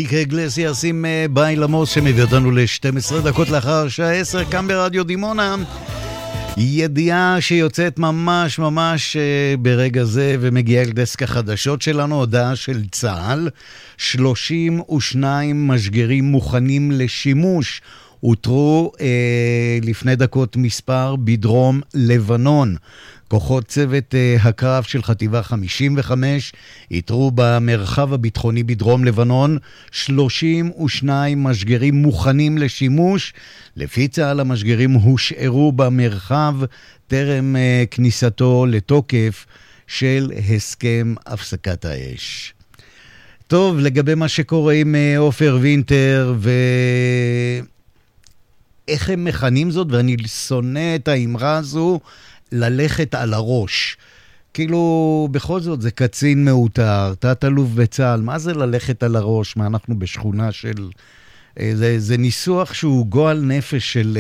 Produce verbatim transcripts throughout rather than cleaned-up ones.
אנריקה אגלסיאס עם ביי למוס שמביא אותנו ל-שתים עשרה דקות לאחר שעה עשר כאן ברדיו דימונה. ידיעה שיוצאת ממש ממש ברגע זה ומגיעה אל דסק החדשות שלנו, הודעה של צה"ל, שלושים ושניים משגרים מוכנים לשימוש, אותרו אה, לפני דקות מספר בדרום לבנון. כוחות צוות אה, הקרב של חטיבה חמישים וחמש איתרו במרחב הביטחוני בדרום לבנון שלושים ושניים משגרים מוכנים לשימוש. לפי צה"ל המשגרים הושארו במרחב טרם אה, כניסתו לתוקף של הסכם הפסקת האש. טוב, לגבי מה שקורה עם אה, עופר וינטר ו... איך הם מכנים זאת, ואני שונא את האמרה הזו, ללכת על הראש. כאילו, בכל זאת, זה קצין מאותר, תת-אלוף בצה"ל, מה זה ללכת על הראש? מה, אנחנו בשכונה של... זה, זה ניסוח שהוא גועל נפש של...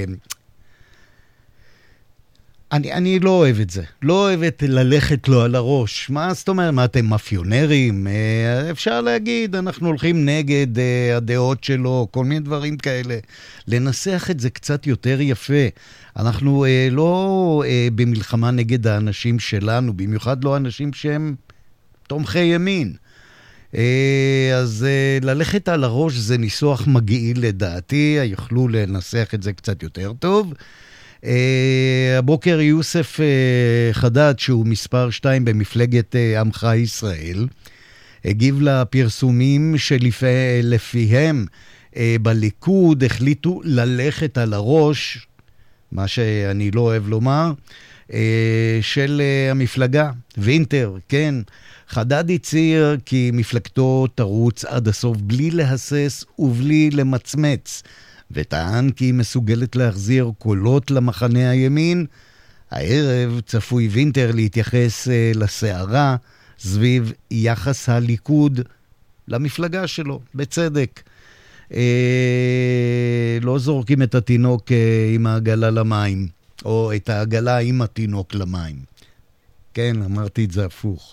אני, אני לא אוהב את זה. לא אוהב את ללכת לו על הראש. מה זאת אומרת? מה, אתם מאפיונרים? אפשר להגיד, אנחנו הולכים נגד הדעות שלו, כל מיני דברים כאלה. לנסח את זה קצת יותר יפה. אנחנו לא במלחמה נגד האנשים שלנו, במיוחד לא אנשים שהם תומכי ימין. אז ללכת על הראש זה ניסוח מגעיל לדעתי, יוכלו לנסח את זה קצת יותר טוב. Uh, הבוקר יוסף uh, חדד, שהוא מספר שתיים במפלגת uh, עמך ישראל, הגיב לפרסומים שלפיהם uh, בליכוד החליטו ללכת על הראש, מה שאני לא אוהב לומר, uh, של uh, המפלגה, וינטר, כן. חדד הצהיר כי מפלגתו תרוץ עד הסוף בלי להסס ובלי למצמץ, וטען כי היא מסוגלת להחזיר קולות למחנה הימין. הערב צפוי וינטר להתייחס uh, לסערה סביב יחס הליכוד למפלגה שלו, בצדק. Uh, לא זורקים את התינוק uh, עם העגלה למים, או את העגלה עם התינוק למים. כן, אמרתי את זה הפוך.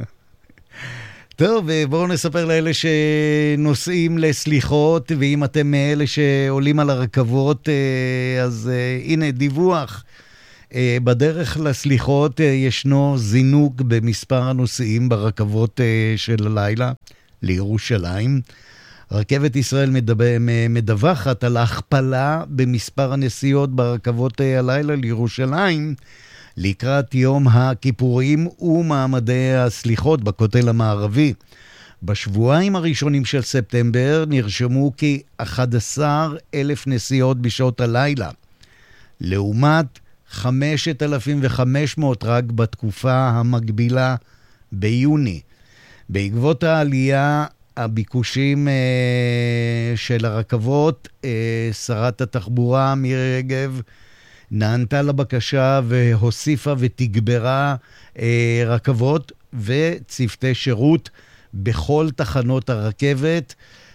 טוב, בואו נספר לאלה שנוסעים לסליחות, ואם אתם מאלה שעולים על הרכבות, אז הנה דיווח. בדרך לסליחות ישנו זינוק במספר הנוסעים ברכבות של הלילה לירושלים. רכבת ישראל מדווחת על הכפלה במספר הנסיעות ברכבות הלילה לירושלים, לקראת יום הכיפורים ומעמדי הסליחות בכותל המערבי. בשבועיים הראשונים של ספטמבר נרשמו כ-אחד עשר אלף נסיעות בשעות הלילה, לעומת חמשת אלפים וחמש מאות רק בתקופה המקבילה ביוני. בעקבות העלייה הביקושים אה, של הרכבות, אה, שרת התחבורה מירי רגב נענתה לבקשה והוסיפה ותגברה אה, רכבות וצוותי שירות בכל תחנות הרכבת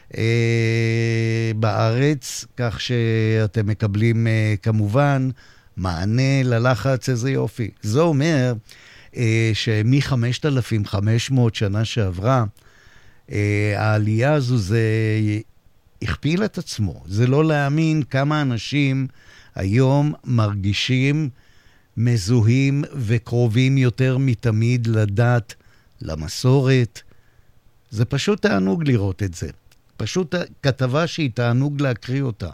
אה, בארץ, כך שאתם מקבלים אה, כמובן מענה ללחץ. איזה יופי. זה אומר אה, שמ-חמשת אלפים וחמש מאות שנה שעברה, אה, העלייה הזו זה הכפיל את עצמו. זה לא להאמין כמה אנשים היום מרגישים מזוהים וקרובים יותר מתמיד לדת, למסורת. זה פשוט תענוג לראות את זה. פשוט כתבה שהיא תענוג להקריא אותה.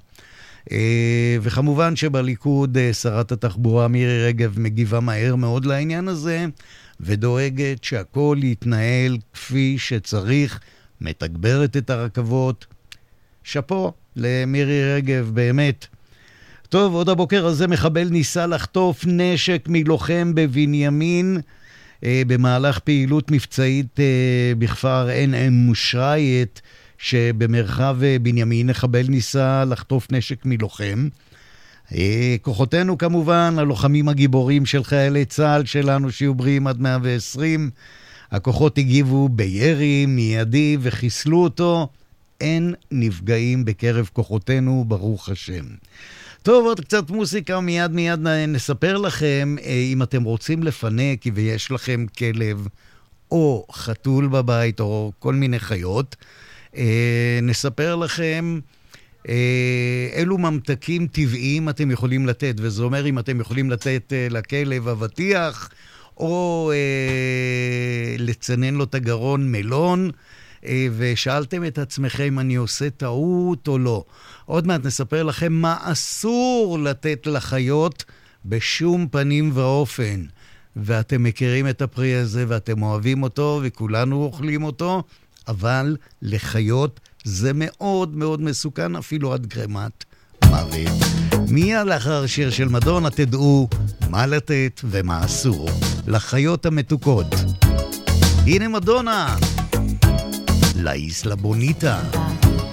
וכמובן שבליכוד שרת התחבורה מירי רגב מגיבה מהר מאוד לעניין הזה, ודואגת שהכל יתנהל כפי שצריך, מתגברת את הרכבות. שפו למירי רגב, באמת. טוב, עוד הבוקר הזה מחבל ניסה לחטוף נשק מלוחם בבנימין אה, במהלך פעילות מבצעית אה, בכפר עין מושרייט שבמרחב אה, בנימין. מחבל ניסה לחטוף נשק מלוחם. אה, כוחותינו כמובן, הלוחמים הגיבורים של חיילי צה"ל שלנו שיהיו בריאים עד מאה ועשרים. הכוחות הגיבו בירי מיידי וחיסלו אותו. אין נפגעים בקרב כוחותינו, ברוך השם. טוב, עוד קצת מוסיקה, מיד מיד נספר לכם, אם אתם רוצים לפנק ויש לכם כלב או חתול בבית או כל מיני חיות, אה, נספר לכם אה, אילו ממתקים טבעיים אתם יכולים לתת, וזה אומר אם אתם יכולים לתת אה, לכלב אבטיח, או אה, לצנן לו את הגרון מלון, אה, ושאלתם את עצמכם אני עושה טעות או לא. עוד מעט נספר לכם מה אסור לתת לחיות בשום פנים ואופן. ואתם מכירים את הפרי הזה ואתם אוהבים אותו וכולנו אוכלים אותו, אבל לחיות זה מאוד מאוד מסוכן, אפילו עד גרימת מוות. מיד לאחר שיר של מדונה תדעו מה לתת ומה אסור לחיות המתוקות. הנה מדונה, La Isla Bonita.